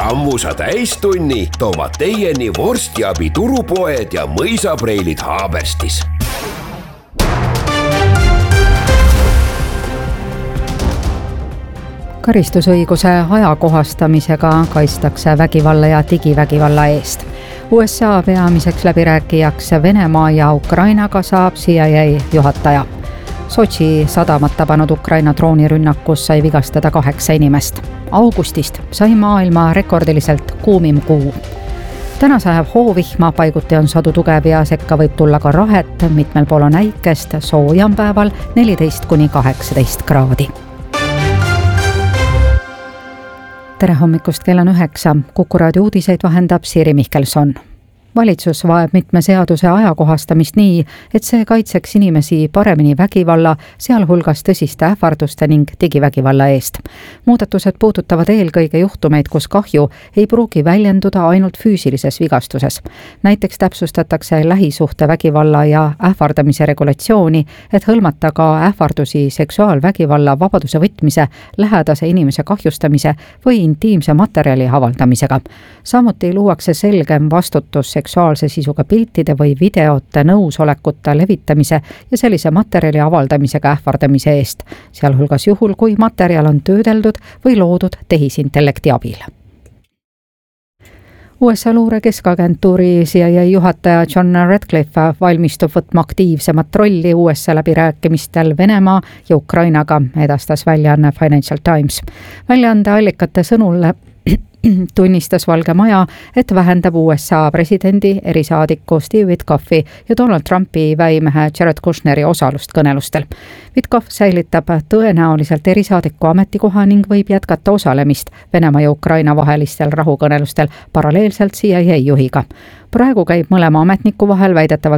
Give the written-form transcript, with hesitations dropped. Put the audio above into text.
Rammusa täistunni toovad teieni vorstiabi turupoed ja mõisapreilid Haaberstis. Karistusõiguse ajakohastamisega kaitstakse vägivalla ja digivägivalla eest. USA peamiseks läbirääkijaks Venemaa ja Ukrainaga saab CIA juhataja. Sotši sadamat tabanud Ukraina droonirünnakus sai vigastada 8 inimest. Augustist sai maailma rekordiliselt kuumim kuu. Täna sajab hoovihma, paiguti on sadu tugev ja sekka võib tulla ka rahet, mitmel pool on äikest, soojam päeval 14–18 kraadi. Tere hommikust, kell on 9. Kuku raadio uudiseid vahendab Siiri Mihkelson. Valitsus vajab mitme seaduse ajakohastamist nii, et see kaitseks inimesi paremini vägivalla, sealhulgas tõsiste ähvarduste ning digivägivalla eest. Muudatused puudutavad eelkõige juhtumeid, kus kahju ei pruugi väljenduda ainult füüsilises vigastuses. Näiteks täpsustatakse lähisuhte vägivalla ja ähvardamise regulatsiooni, et hõlmata ka ähvardusi seksuaalvägivalla vabaduse võtmise, lähedase inimese kahjustamise või intiimse materjali avaldamisega. Samuti luuakse selgem vastutus seksuaalse sisuga piltide või videote nõusolekuta levitamise ja sellise materjali avaldamisega ähvardamise eest, sealhulgas juhul, kui materjal on töödeldud või loodud tehisintellekti abil. USA luure keskagentuuri CIA juhataja John Ratcliffe valmistub võtma aktiivsemat rolli USA läbirääkimistel Venemaa ja Ukrainaga, edastas väljaanne Financial Times. Väljaande allikate sõnul tunnistas Valge Maja, et vähendab USA presidendi, erisaadiku Steve Witkoffi ja Donald Trumpi väimehe Jared Kushneri osalust kõnelustel. Witkoff säilitab tõenäoliselt erisaadiku ametikoha ning võib jätkata osalemist Venemaa ja Ukraina vahelistel rahukõnelustel paralleelselt CIA juhiga. Praegu käib mõlema ametniku vahel väidetavalt